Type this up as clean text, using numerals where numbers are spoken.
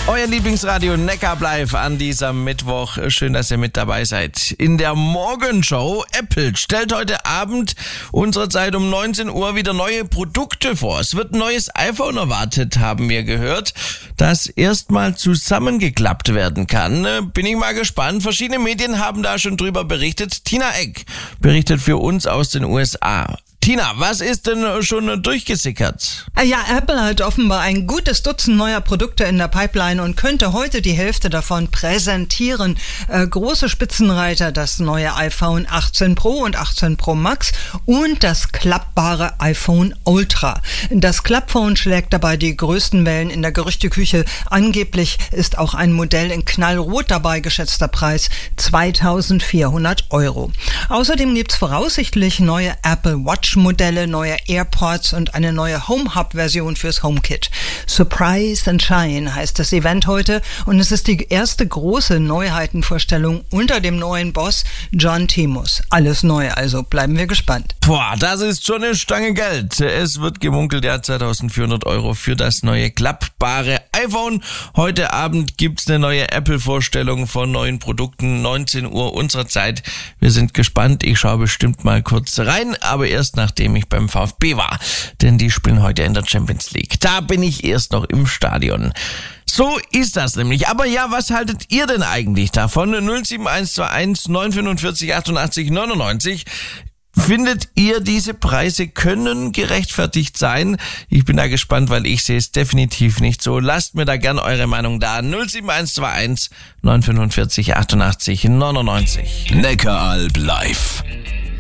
Euer Lieblingsradio Neckar Live an diesem Mittwoch. Schön, dass ihr mit dabei seid. In der Morgenshow Apple stellt heute Abend unserer Zeit um 19 Uhr wieder neue Produkte vor. Es wird ein neues iPhone erwartet, haben wir gehört, das erstmal zusammengeklappt werden kann. Bin ich mal gespannt. Verschiedene Medien haben da schon drüber berichtet. Tina Eck berichtet für uns aus den USA. Tina, was ist denn schon durchgesickert? Ja, Apple hat offenbar ein gutes Dutzend neuer Produkte in der Pipeline und könnte heute die Hälfte davon präsentieren. Große Spitzenreiter, das neue iPhone 18 Pro und 18 Pro Max und das klappbare iPhone Ultra. Das Klappphone schlägt dabei die größten Wellen in der Gerüchteküche. Angeblich ist auch ein Modell in Knallrot dabei, geschätzter Preis 2.400 €. Außerdem gibt's voraussichtlich neue Apple Watch Modelle, neue AirPods und eine neue Home Hub Version fürs HomeKit. Surprise and Shine heißt das Event heute und es ist die erste große Neuheitenvorstellung unter dem neuen Boss John Timus. Alles neu, also bleiben wir gespannt. Boah, das ist schon eine Stange Geld. Es wird gemunkelt, ja, 2.400 € für das neue klappbare iPhone. Heute Abend gibt's eine neue Apple-Vorstellung von neuen Produkten, 19 Uhr unserer Zeit. Wir sind gespannt. Ich schaue bestimmt mal kurz rein, aber erst nachdem ich beim VfB war. Denn die spielen heute in der Champions League. Da bin ich erst noch im Stadion. So ist das nämlich. Aber ja, was haltet ihr denn eigentlich davon? 07121 945 88 99. Findet ihr, diese Preise können gerechtfertigt sein? Ich bin da gespannt, weil ich sehe es definitiv nicht so. Lasst mir da gern eure Meinung da. 07121 945 88 99. Neckaralb live.